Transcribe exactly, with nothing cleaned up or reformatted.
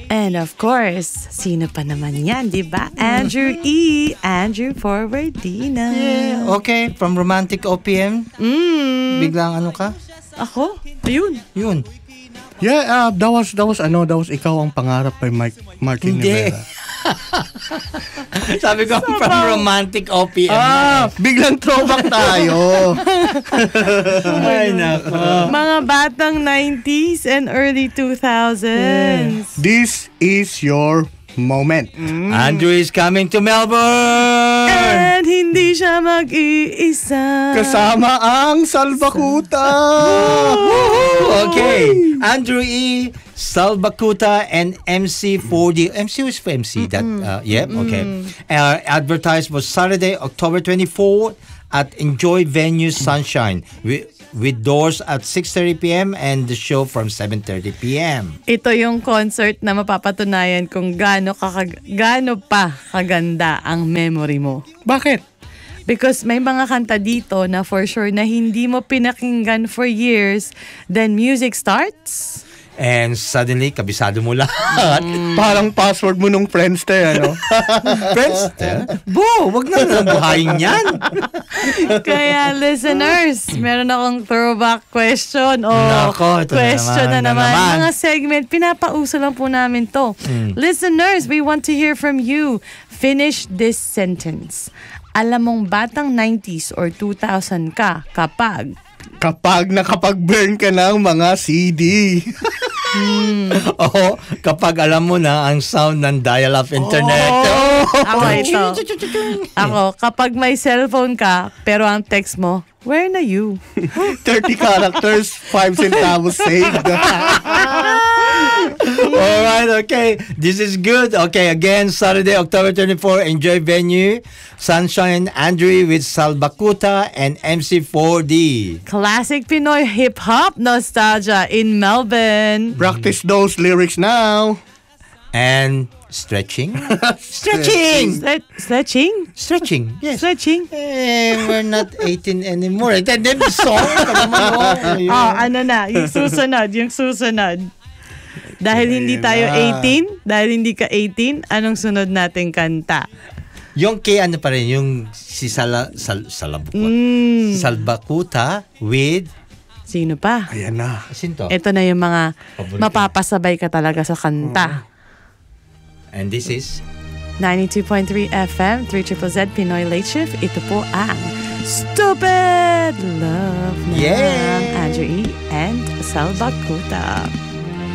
And of course, sino pa naman yan, di ba? Andrew E. Andrew Forwardina. Yeah, okay. From Romantic O P M. Mm. Biglang ano ka? Ako? Ayun. Yun. Yeah, uh, that was, that was, ano, that was ikaw ang pangarap kay Mike, Martin Hindi. Rivera. Sabi ko, from Romantic O P M. Ah, biglang throwback tayo. Ay, nako. Mga batang nineties and early two thousands. This is your moment. Mm. Andrew is coming to Melbourne. And hindi siya mag-iisa. Kasama ang Salbakuta. Okay. Andrew E., Salbakuta, and M C four D. M C was for M C. That, uh, yeah, okay. Uh, advertised was Saturday, October twenty-fourth at Enjoy Venue Sunshine with, with doors at six thirty p.m. and the show from seven thirty p.m. Ito yung concert na mapapatunayan kung gaano, kakag- gaano pa kaganda ang memory mo. Bakit? Because may mga kanta dito na for sure na hindi mo pinakinggan for years, then music starts. And suddenly, kabisado mo lahat. Parang password mo nung Friendster, ano? Friendster? Bo, wag na lang buhayin yan. Kaya listeners, meron akong throwback question o Nako, ito na question na naman, naman. na naman. Mga segment, pinapauso lang po namin to. Mm. Listeners, we want to hear from you. Finish this sentence. Alam mong batang nineties or two thousand ka kapag Kapag nakapag-burn ka ng mga C D. Hmm. Oo, kapag alam mo na ang sound ng dial-up internet. Oh! Ako ito. Ako, kapag may cellphone ka, pero ang text mo, where na you? thirty characters, five centavos saved. Alright, okay. This is good. Okay, again, Saturday, October twenty-fourth, Enjoy Venue, Sunshine, Andrew with Salbakuta and M C four D. Classic Pinoy hip-hop nostalgia in Melbourne. Practice those lyrics now. And stretching? Stretching! Sle- stretching? Stretching, yes. Stretching? Eh, we're not eighteen anymore. And then the song. Oh, ano na, yung susunod, yung susunod. Dahil hindi tayo eighteen, dahil hindi ka eighteen, anong sunod nating kanta? Yung kay ano pa rin, yung si Sala, Sal, Salabuka. Mm. Salbakuta with... Sino pa? Ayan na. Sinto? Ito na yung mga Paborito. mapapasabay ka talaga sa kanta. And this is... ninety-two point three F M, three Z Z Pinoy Late Shift. Ito po ang Stupid Love ng Yeah. Andrew E. and Salbakuta.